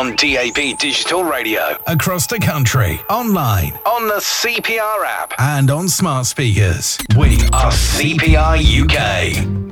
on DAB digital radio. Across the country, online, on the CPR app, and on smart speakers. We are CPR UK.